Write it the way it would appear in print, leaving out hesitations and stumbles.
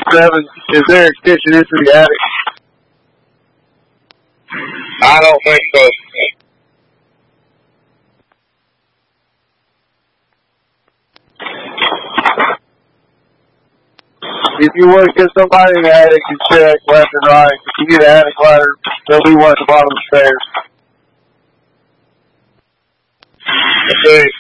27, is there extension into the attic? I don't think so. If you want to get somebody in the attic and check left and right, if you get an attic ladder, there'll be one at the bottom of the stairs. Okay.